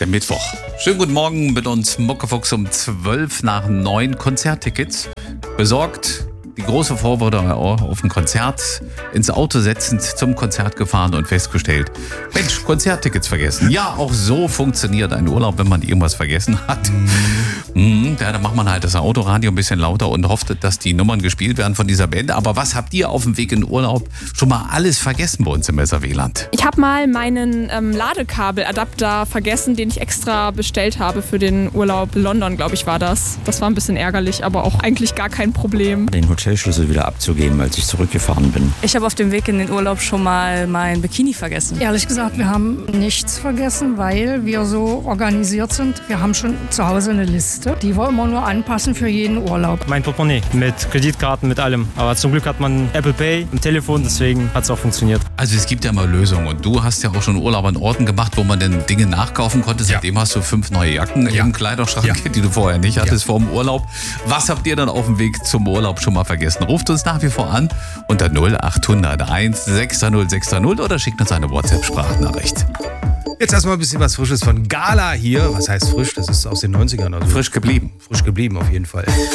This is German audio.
Der Mittwoch. Schönen guten Morgen mit uns Muckefuchs um 12 nach 9 Konzerttickets. Besorgt, die große Vorfreude auf ein Konzert, ins Auto setzend zum Konzert gefahren und festgestellt, Mensch, Konzerttickets vergessen. Ja, auch so funktioniert ein Urlaub, wenn man irgendwas vergessen hat. Ja, dann macht man halt das Autoradio ein bisschen lauter und hofft, dass die Nummern gespielt werden von dieser Band. Aber was habt ihr auf dem Weg in den Urlaub schon mal alles vergessen bei uns im SRW-Land? Ich habe mal meinen Ladekabeladapter vergessen, den ich extra bestellt habe für den Urlaub. London, glaube ich, war das. Das war ein bisschen ärgerlich, aber auch eigentlich gar kein Problem. Den Hotelschlüssel wieder abzugeben, als ich zurückgefahren bin. Ich habe auf dem Weg in den Urlaub schon mal mein Bikini vergessen. Ehrlich gesagt, wir haben nichts vergessen, weil wir so organisiert sind. Wir haben schon zu Hause eine Liste, die wir immer nur anpassen für jeden Urlaub. Mein Portemonnaie mit Kreditkarten, mit allem. Aber zum Glück hat man Apple Pay im Telefon, deswegen hat es auch funktioniert. Also es gibt ja mal Lösungen und du hast ja auch schon Urlaub an Orten gemacht, wo man denn Dinge nachkaufen konnte. Seitdem hast du 5 neue Jacken im Kleiderschrank, die du vorher nicht hattest vor dem Urlaub. Was habt ihr dann auf dem Weg zum Urlaub schon mal vergessen? Ruft uns nach wie vor an unter 0800 160 660 oder schickt uns eine WhatsApp-Sprachnachricht. Jetzt erstmal ein bisschen was Frisches von Gala hier. Was heißt frisch? Das ist aus den 90ern. Also Frisch geblieben. Frisch geblieben auf jeden Fall.